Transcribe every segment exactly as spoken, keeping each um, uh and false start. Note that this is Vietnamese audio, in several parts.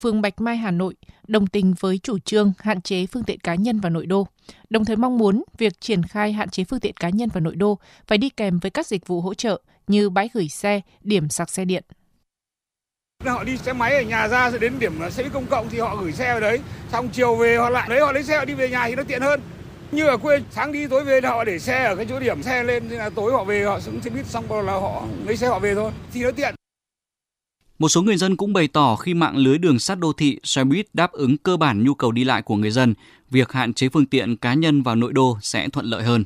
phường Bạch Mai, Hà Nội đồng tình với chủ trương hạn chế phương tiện cá nhân vào nội đô, đồng thời mong muốn việc triển khai hạn chế phương tiện cá nhân vào nội đô phải đi kèm với các dịch vụ hỗ trợ như bãi gửi xe, điểm sạc xe điện. Họ đi xe máy ở nhà ra rồi đến điểm xe buýt công cộng thì họ gửi xe ở đấy, xong chiều về họ lại đấy họ lấy xe họ đi về nhà thì nó tiện hơn. Như ở quê sáng đi tối về họ để xe ở cái chỗ điểm xe lên, thì là tối họ về họ xuống xe buýt xong rồi là họ lấy xe họ về thôi thì nó tiện. Một số người dân cũng bày tỏ khi mạng lưới đường sắt đô thị, xe buýt đáp ứng cơ bản nhu cầu đi lại của người dân, việc hạn chế phương tiện cá nhân vào nội đô sẽ thuận lợi hơn.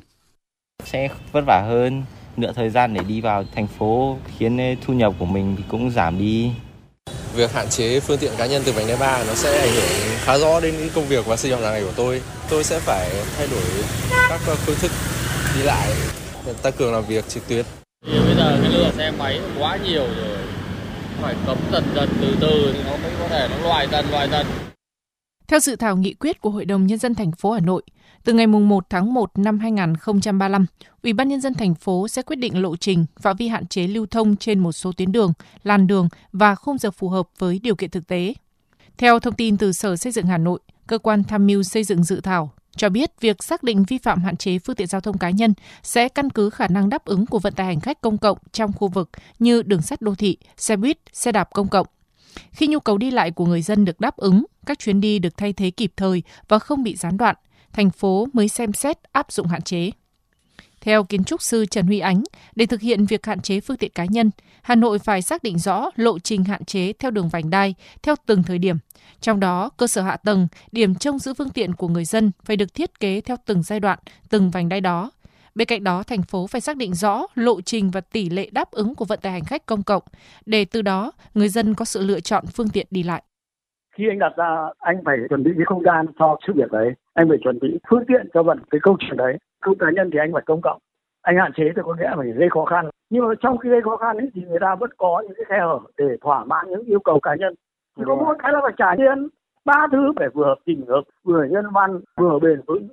Sẽ vất vả hơn, nửa thời gian để đi vào thành phố khiến thu nhập của mình cũng giảm đi. Việc hạn chế phương tiện cá nhân từ vành đai ba nó sẽ ảnh hưởng khá rõ đến những công việc và sinh hoạt hàng ngày của tôi. Tôi sẽ phải thay đổi các phương thức đi lại, tăng cường làm việc trực tuyến. Thì bây giờ cái lượng xe máy quá nhiều rồi, phải cấm dần dần từ từ thì nó mới có thể nó loại dần loại dần. Theo dự thảo nghị quyết của Hội đồng Nhân dân thành phố Hà Nội, từ ngày mùng một tháng một năm hai nghìn không trăm ba mươi lăm, Ủy ban Nhân dân thành phố sẽ quyết định lộ trình, phạm vi hạn chế lưu thông trên một số tuyến đường, làn đường và khung giờ phù hợp với điều kiện thực tế. Theo thông tin từ Sở Xây dựng Hà Nội, cơ quan tham mưu xây dựng dự thảo cho biết việc xác định vi phạm hạn chế phương tiện giao thông cá nhân sẽ căn cứ khả năng đáp ứng của vận tải hành khách công cộng trong khu vực như đường sắt đô thị, xe buýt, xe đạp công cộng. Khi nhu cầu đi lại của người dân được đáp ứng, các chuyến đi được thay thế kịp thời và không bị gián đoạn, thành phố mới xem xét áp dụng hạn chế. Theo kiến trúc sư Trần Huy Ánh, để thực hiện việc hạn chế phương tiện cá nhân, Hà Nội phải xác định rõ lộ trình hạn chế theo đường vành đai, theo từng thời điểm. Trong đó, cơ sở hạ tầng, điểm trông giữ phương tiện của người dân phải được thiết kế theo từng giai đoạn, từng vành đai đó. Bên cạnh đó, thành phố phải xác định rõ lộ trình và tỷ lệ đáp ứng của vận tải hành khách công cộng, để từ đó người dân có sự lựa chọn phương tiện đi lại. Khi anh đặt ra, anh phải chuẩn bị cái không gian cho sự việc đấy, anh phải chuẩn bị phương tiện cho vận cái câu chuyện đấy. Không cá nhân thì anh phải công cộng. Anh hạn chế thì có nghĩa là phải gây khó khăn. Nhưng mà trong khi gây khó khăn ấy, thì người ta vẫn có những cái khe hở để thỏa mãn những yêu cầu cá nhân. Chỉ có mỗi cái là phải trả tiền, ba thứ phải vừa hợp tình hợp, vừa nhân văn, vừa bền vững.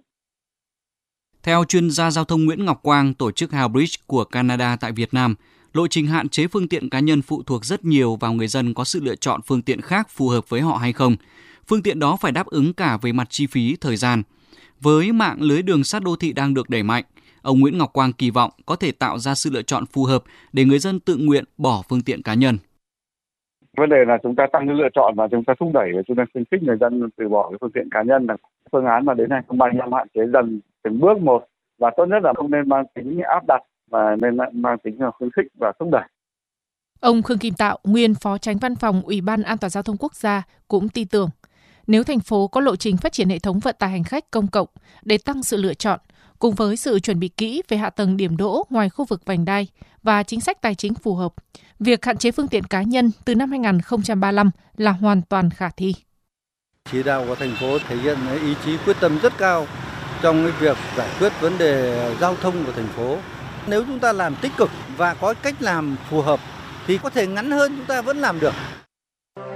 Theo chuyên gia giao thông Nguyễn Ngọc Quang, tổ chức Howbridge của Canada tại Việt Nam, lộ trình hạn chế phương tiện cá nhân phụ thuộc rất nhiều vào người dân có sự lựa chọn phương tiện khác phù hợp với họ hay không. Phương tiện đó phải đáp ứng cả về mặt chi phí, thời gian. Với mạng lưới đường sắt đô thị đang được đẩy mạnh, ông Nguyễn Ngọc Quang kỳ vọng có thể tạo ra sự lựa chọn phù hợp để người dân tự nguyện bỏ phương tiện cá nhân. Vấn đề là chúng ta tăng cái lựa chọn và chúng ta thúc đẩy và chúng ta khuyến khích người dân từ bỏ cái phương tiện cá nhân. Là phương án mà đến hai nghìn không trăm ba mươi lăm hạn chế dần từng bước một, và tốt nhất là không nên mang tính áp đặt mà nên mang tính là khuyến khích và thúc đẩy. Ông Khương Kim Tạo, nguyên Phó Chánh Văn phòng Ủy ban An toàn giao thông quốc gia cũng tin tưởng nếu thành phố có lộ trình phát triển hệ thống vận tải hành khách công cộng để tăng sự lựa chọn, cùng với sự chuẩn bị kỹ về hạ tầng điểm đỗ ngoài khu vực vành đai và chính sách tài chính phù hợp, việc hạn chế phương tiện cá nhân từ năm hai nghìn không trăm ba mươi lăm là hoàn toàn khả thi. Chỉ đạo của thành phố thể hiện ý chí quyết tâm rất cao trong cái việc giải quyết vấn đề giao thông của thành phố. Nếu chúng ta làm tích cực và có cách làm phù hợp thì có thể ngắn hơn chúng ta vẫn làm được.